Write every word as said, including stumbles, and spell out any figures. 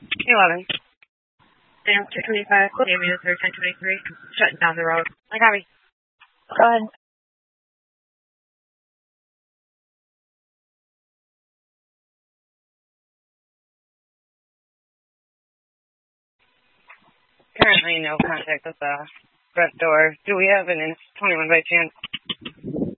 eleven. Sam, two twenty-five, ambulance or ten twenty-three, shutting down the road. I copy. Go ahead. Currently no contact with the front door. Do we have an inch twenty-one by chance?